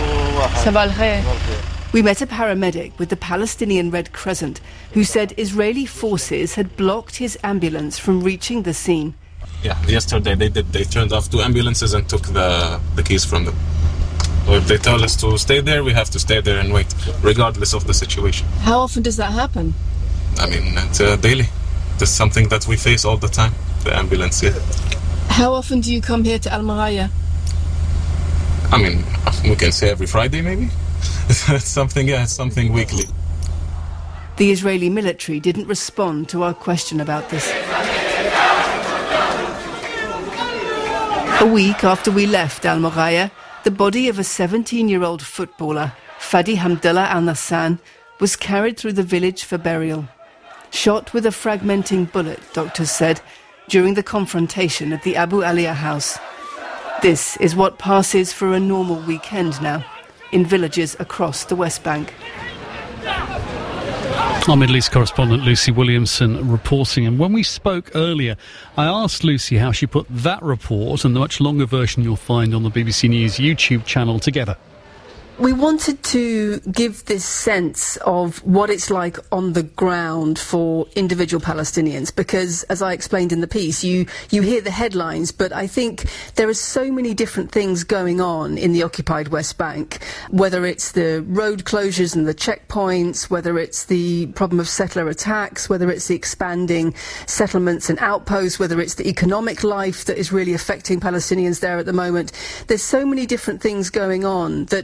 we met a paramedic with the Palestinian Red Crescent who said Israeli forces had blocked his ambulance from reaching the scene. Yeah, yesterday they did. They turned off two ambulances and took the, the keys from them. So if they tell us to stay there, we have to stay there and wait, regardless of the situation. How often does that happen? I mean, it's uh, daily. It's something that we face all the time, the ambulance, yeah. How often do you come here to Al-Mughayya? I mean, we can say every Friday, maybe. It's something, yeah, it's something weekly. The Israeli military didn't respond to our question about this. A week after we left Al-Mughayya, the body of a seventeen-year-old footballer, Fadi Hamdallah Al-Nassan, was carried through the village for burial. Shot with a fragmenting bullet, doctors said, during the confrontation at the Abu Aliyah house. This is what passes for a normal weekend now in villages across the West Bank. Our Middle East correspondent Lucy Williamson reporting. And when we spoke earlier, I asked Lucy how she put that report and the much longer version you'll find on the B B C News YouTube channel together. We wanted to give this sense of what it's like on the ground for individual Palestinians, because, as I explained in the piece, you, you hear the headlines, but I think there are so many different things going on in the occupied West Bank, whether it's the road closures and the checkpoints, whether it's the problem of settler attacks, whether it's the expanding settlements and outposts, whether it's the economic life that is really affecting Palestinians there at the moment. There's so many different things going on that it was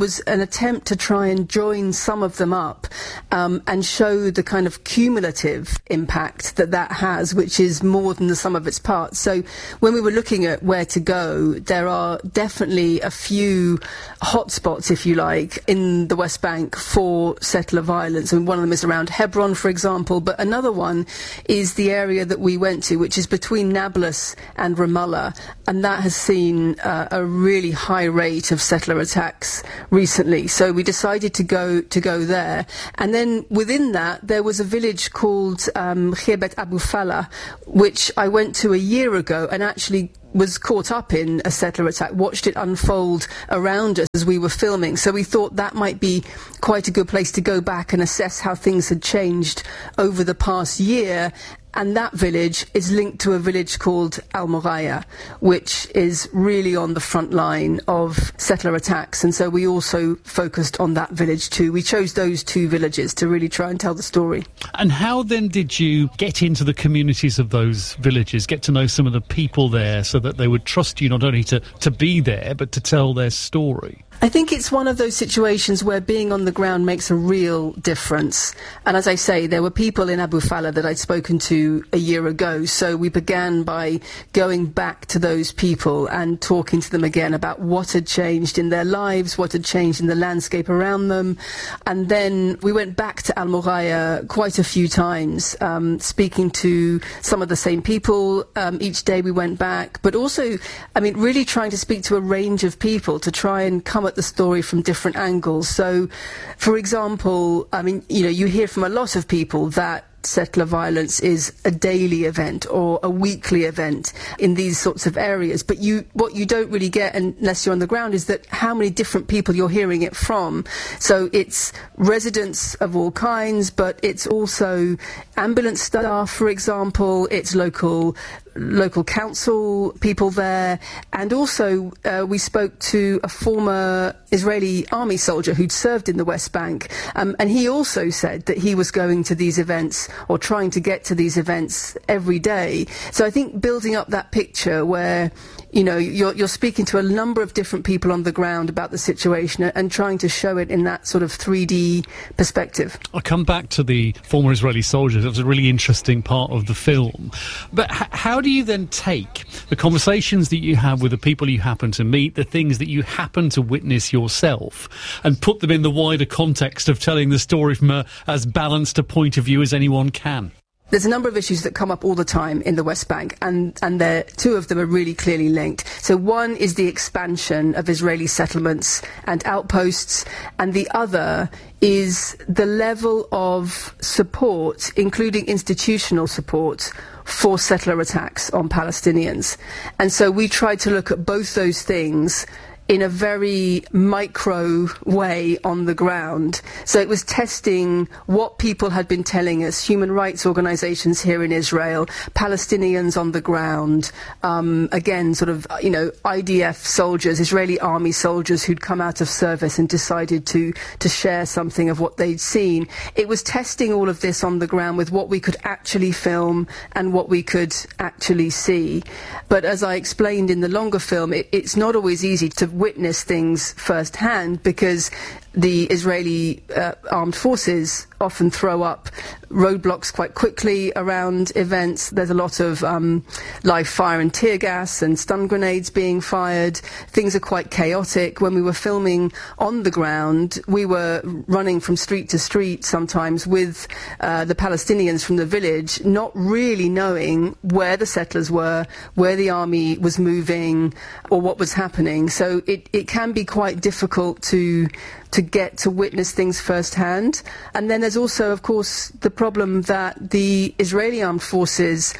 was an attempt to try and join some of them up um, and show the kind of cumulative impact that that has, which is more than the sum of its parts. So when we were looking at where to go, there are definitely a few hotspots, if you like, in the West Bank for settler violence. And one of them is around Hebron, for example, but another one is the area that we went to, which is between Nablus and Ramallah, and that has seen uh, a really high rate of settler attacks recently. So we decided to go to go there, and then within that there was a village called um, Khirbet Abu Falah, which I went to a year ago and actually was caught up in a settler attack, watched it unfold around us as we were filming. So we thought that might be quite a good place to go back and assess how things had changed over the past year. And that village is linked to a village called Al Moraya, which is really on the front line of settler attacks. And so we also focused on that village too. We chose those two villages to really try and tell the story. And how then did you get into the communities of those villages, get to know some of the people there so that they would trust you not only to, to be there, but to tell their story? I think it's one of those situations where being on the ground makes a real difference. And as I say, there were people in Abu Falah that I'd spoken to a year ago, so we began by going back to those people and talking to them again about what had changed in their lives, what had changed in the landscape around them. And then we went back to Al Moraya quite a few times, um, speaking to some of the same people. Um, each day we went back, but also, I mean, really trying to speak to a range of people to try and come at the story from different angles. So, for example, I mean, you know, you hear from a lot of people that settler violence is a daily event or a weekly event in these sorts of areas, but you what you don't really get unless you're on the ground is that how many different people you're hearing it from. So it's residents of all kinds, but it's also ambulance staff, for example, it's local local council people there, and also uh, we spoke to a former Israeli army soldier who'd served in the West Bank, um, and he also said that he was going to these events or trying to get to these events every day. So I think building up that picture where, you know, you're, you're speaking to a number of different people on the ground about the situation and trying to show it in that sort of three D perspective. I'll come back to the former Israeli soldiers. It was a really interesting part of the film. But h- how do you then take the conversations that you have with the people you happen to meet, the things that you happen to witness yourself, and put them in the wider context of telling the story from a, as balanced a point of view as anyone can? There's a number of issues that come up all the time in the West Bank, and, and there, two of them are really clearly linked. So one is the expansion of Israeli settlements and outposts, and the other is the level of support, including institutional support, for settler attacks on Palestinians. And so we tried to look at both those things in a very micro way on the ground. So it was testing what people had been telling us, human rights organisations here in Israel, Palestinians on the ground, um, again, sort of, you know, I D F soldiers, Israeli army soldiers who'd come out of service and decided to, to share something of what they'd seen. It was testing all of this on the ground with what we could actually film and what we could actually see. But as I explained in the longer film, it, it's not always easy to witness things firsthand because the Israeli uh, armed forces often throw up roadblocks quite quickly around events. There's a lot of um, live fire and tear gas and stun grenades being fired. Things are quite chaotic. When we were filming on the ground, we were running from street to street sometimes with uh, the Palestinians from the village, not really knowing where the settlers were, where the army was moving, or what was happening. So it, it can be quite difficult to to get to witness things firsthand. And then there's also, of course, the problem that the Israeli armed forces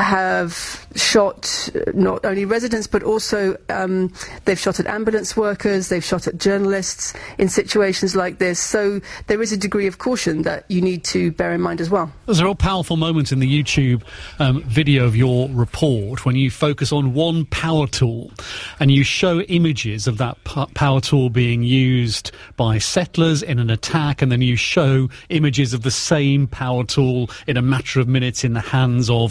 have shot not only residents, but also um, they've shot at ambulance workers, they've shot at journalists in situations like this. So there is a degree of caution that you need to bear in mind as well. There's a real powerful moment in the YouTube um, video of your report when you focus on one power tool and you show images of that p- power tool being used by settlers in an attack, and then you show images of the same power tool in a matter of minutes in the hands of Israel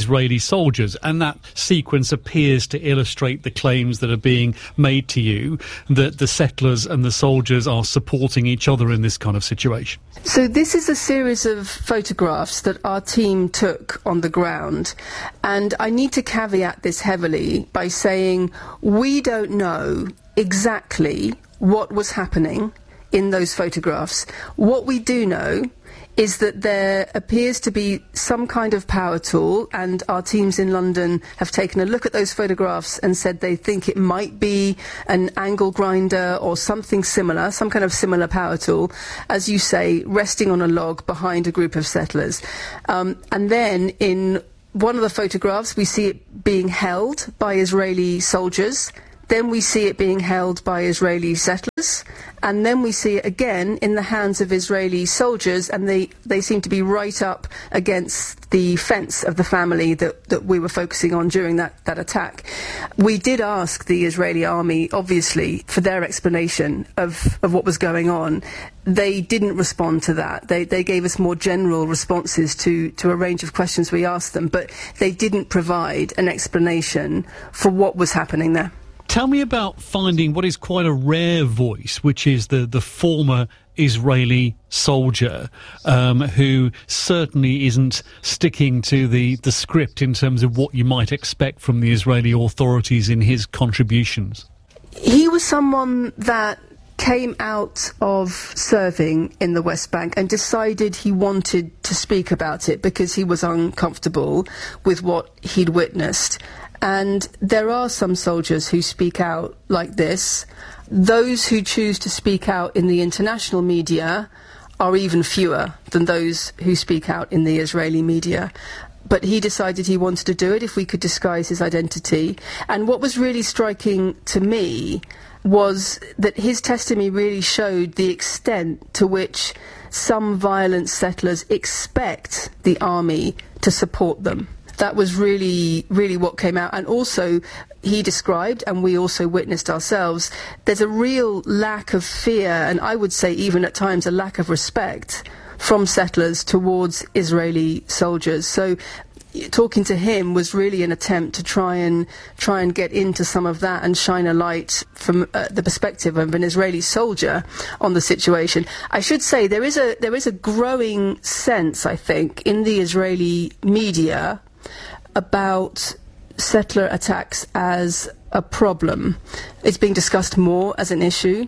Israeli soldiers. And that sequence appears to illustrate the claims that are being made to you that the settlers and the soldiers are supporting each other in this kind of situation. So this is a series of photographs that our team took on the ground, and I need to caveat this heavily by saying we don't know exactly what was happening in those photographs. What we do know is that there appears to be some kind of power tool, and our teams in London have taken a look at those photographs and said they think it might be an angle grinder or something similar, some kind of similar power tool, as you say, resting on a log behind a group of settlers. Um, and then in one of the photographs we see it being held by Israeli soldiers. Then we see it being held by Israeli settlers, and then we see it again in the hands of Israeli soldiers, and they, they seem to be right up against the fence of the family that, that we were focusing on during that, that attack. We did ask the Israeli army, obviously, for their explanation of, of what was going on. They didn't respond to that. They, they gave us more general responses to, to a range of questions we asked them, but they didn't provide an explanation for what was happening there. Tell me about finding what is quite a rare voice, which is the, the former Israeli soldier um, who certainly isn't sticking to the, the script in terms of what you might expect from the Israeli authorities in his contributions. He was someone that came out of serving in the West Bank and decided he wanted to speak about it because he was uncomfortable with what he'd witnessed. And there are some soldiers who speak out like this. Those who choose to speak out in the international media are even fewer than those who speak out in the Israeli media. But he decided he wanted to do it if we could disguise his identity. And what was really striking to me was that his testimony really showed the extent to which some violent settlers expect the army to support them. That was really, really what came out. And also, he described, and we also witnessed ourselves, there's a real lack of fear, and I would say even at times a lack of respect from settlers towards Israeli soldiers. So talking to him was really an attempt to try and try and get into some of that and shine a light from uh, the perspective of an Israeli soldier on the situation. I should say there is a there is a growing sense, I think, in the Israeli media about settler attacks as a problem. It's being discussed more as an issue.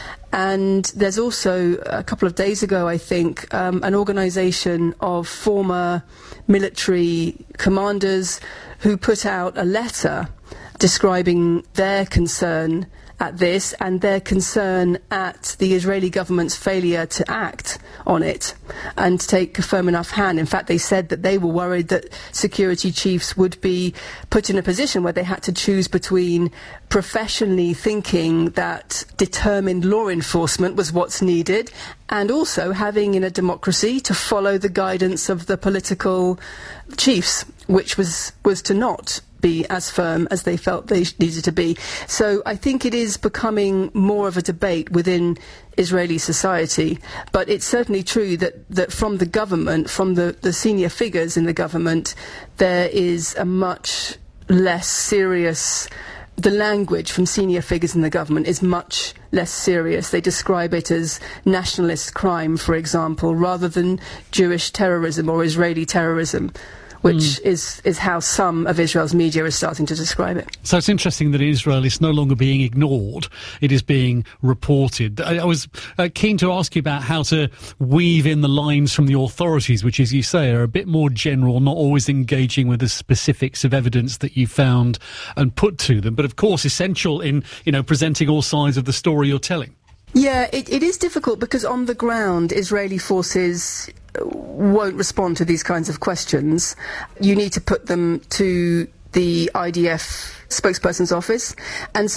And there's also, a couple of days ago, I think, um, an organisation of former military commanders who put out a letter describing their concern at this and their concern at the Israeli government's failure to act on it and take a firm enough hand. In fact, they said that they were worried that security chiefs would be put in a position where they had to choose between professionally thinking that determined law enforcement was what's needed and also having in a democracy to follow the guidance of the political chiefs, which was, was to not be as firm as they felt they needed to be. So I think it is becoming more of a debate within Israeli society, but it's certainly true that, that from the government, from the, the senior figures in the government, there is a much less serious, the language from senior figures in the government is much less serious. They describe it as nationalist crime, for example, rather than Jewish terrorism or Israeli terrorism, which mm. is, is how some of Israel's media is starting to describe it. So it's interesting that Israel is no longer being ignored. It is being reported. I, I was uh, keen to ask you about how to weave in the lines from the authorities, which, as you say, are a bit more general, not always engaging with the specifics of evidence that you found and put to them, but of course essential in, you know, presenting all sides of the story you're telling. Yeah, it, it is difficult because on the ground, Israeli forces won't respond to these kinds of questions. You need to put them to the I D F spokesperson's office. And so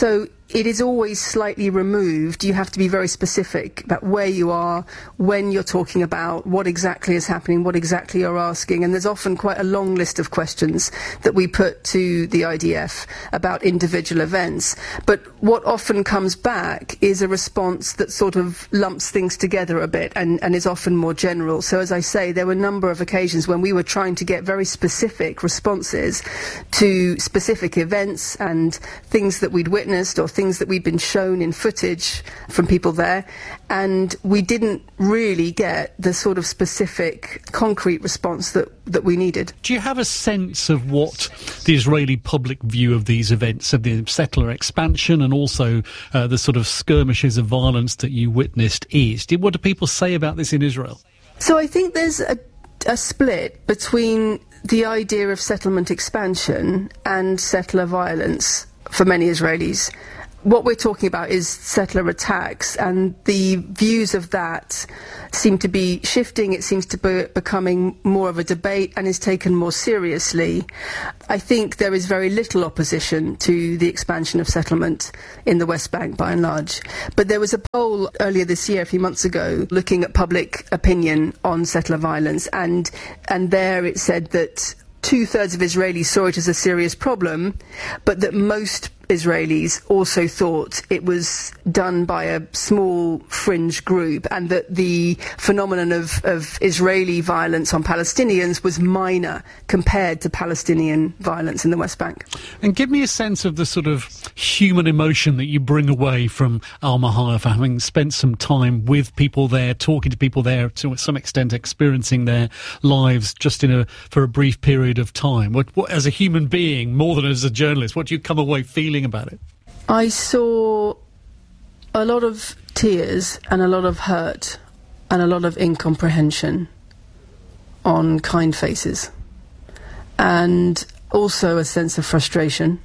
it is always slightly removed. You have to be very specific about where you are, when you're talking about, what exactly is happening, what exactly you're asking. And there's often quite a long list of questions that we put to the I D F about individual events. But what often comes back is a response that sort of lumps things together a bit and, and is often more general. So as I say, there were a number of occasions when we were trying to get very specific responses to specific events and things that we'd witnessed or things that we'd been shown in footage from people there, and we didn't really get the sort of specific, concrete response that, that we needed. Do you have a sense of what the Israeli public view of these events, of the settler expansion and also uh, the sort of skirmishes of violence that you witnessed is? What do people say about this in Israel? So I think there's a, a split between the idea of settlement expansion and settler violence for many Israelis. What we're talking about is settler attacks, and the views of that seem to be shifting. It seems to be becoming more of a debate and is taken more seriously. I think there is very little opposition to the expansion of settlement in the West Bank by and large. But there was a poll earlier this year, a few months ago, looking at public opinion on settler violence, and and there it said that two-thirds of Israelis saw it as a serious problem, but that most Israelis also thought it was done by a small fringe group, and that the phenomenon of, of Israeli violence on Palestinians was minor compared to Palestinian violence in the West Bank. And give me a sense of the sort of human emotion that you bring away from Al-Mahaya for having spent some time with people there, talking to people there, to some extent experiencing their lives just in a for a brief period of time. What, what as a human being, more than as a journalist, what do you come away feeling about it? I saw a lot of tears and a lot of hurt and a lot of incomprehension on kind faces, and also a sense of frustration,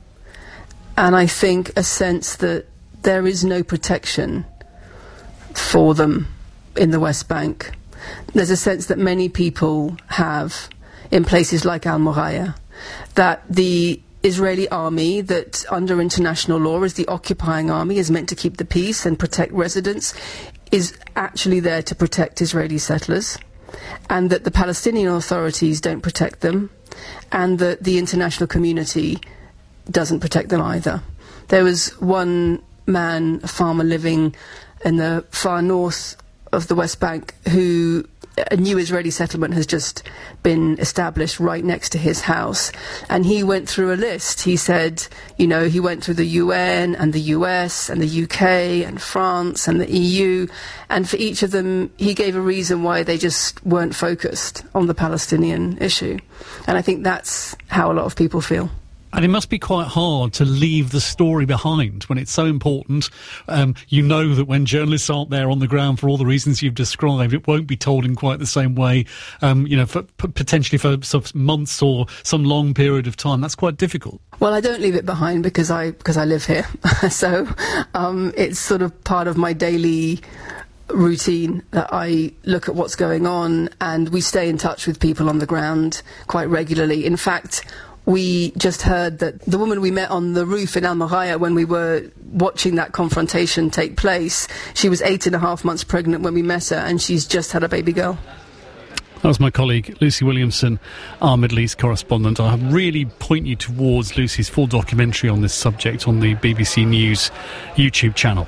and I think a sense that there is no protection for them in the West Bank. There's a sense that many people have in places like Al-Mahaya, that the Israeli army, that under international law is the occupying army, is meant to keep the peace and protect residents, is actually there to protect Israeli settlers, and that the Palestinian authorities don't protect them, and that the international community doesn't protect them either. There was one man, a farmer living in the far north of the West Bank, who a new Israeli settlement has just been established right next to his house, and he went through a list. He said, you know, he went through the U N and the U S and the U K and France and the E U, and for each of them he gave a reason why they just weren't focused on the Palestinian issue. And I think that's how a lot of people feel. And it must be quite hard to leave the story behind when it's so important. Um, you know that when journalists aren't there on the ground for all the reasons you've described, it won't be told in quite the same way, um, you know, for, potentially for some months or some long period of time. That's quite difficult. Well, I don't leave it behind because I, because I live here. so um, it's sort of part of my daily routine that I look at what's going on, and we stay in touch with people on the ground quite regularly. In fact, we just heard that the woman we met on the roof in Al-Mahaya when we were watching that confrontation take place, she was eight and a half months pregnant when we met her, and she's just had a baby girl. That was my colleague Lucy Williamson, our Middle East correspondent. I really point you towards Lucy's full documentary on this subject on the B B C News YouTube channel.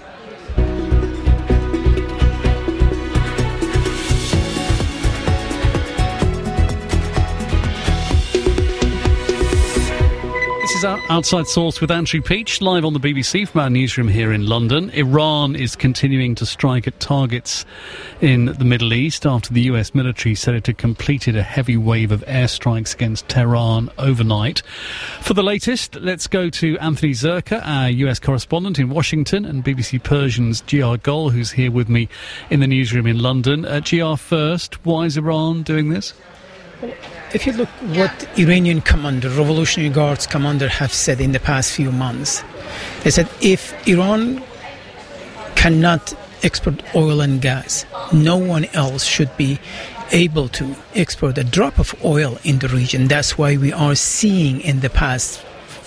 Outside Source with Andrew Peach, live on the B B C from our newsroom here in London. Iran is continuing to strike at targets in the Middle East after the U S military said it had completed a heavy wave of airstrikes against Tehran overnight. For the latest, let's go to Anthony Zerka, our U S correspondent in Washington, and B B C Persian's G R Gol, who's here with me in the newsroom in London. Uh, G R first, why is Iran doing this? If you look what Iranian commander, Revolutionary Guards commander have said in the past few months, they said if Iran cannot export oil and gas, no one else should be able to export a drop of oil in the region. That's why we are seeing in the past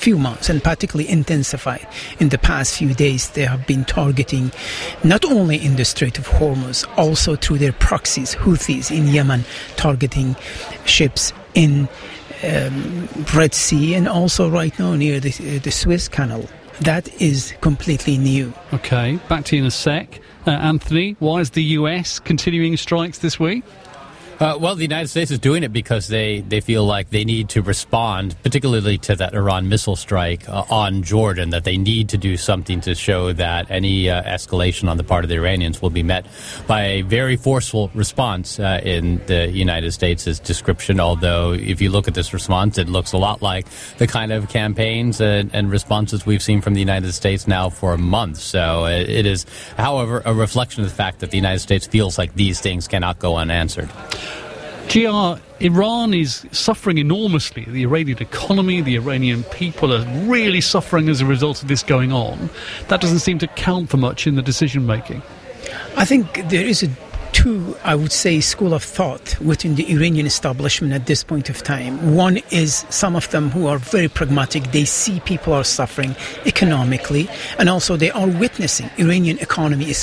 few months, and particularly intensified in the past few days. They have been targeting not only in the Strait of Hormuz, also through their proxies, Houthis in Yemen, targeting ships in um, Red Sea, and also right now near the, uh, the Suez Canal. That is completely new. Okay, back to you in a sec. Uh, Anthony, why is the U S continuing strikes this week? Uh, well, the United States is doing it because they, they feel like they need to respond, particularly to that Iran missile strike uh, on Jordan, that they need to do something to show that any uh, escalation on the part of the Iranians will be met by a very forceful response uh, in the United States' description, although if you look at this response, it looks a lot like the kind of campaigns and, and responses we've seen from the United States now for months. So it is, however, a reflection of the fact that the United States feels like these things cannot go unanswered. G R, Iran is suffering enormously. The Iranian economy, the Iranian people are really suffering as a result of this going on. That doesn't seem to count for much in the decision-making. I think there is a two, I would say, school of thought within the Iranian establishment at this point of time. One is some of them who are very pragmatic. They see people are suffering economically, and also they are witnessing Iranian economy is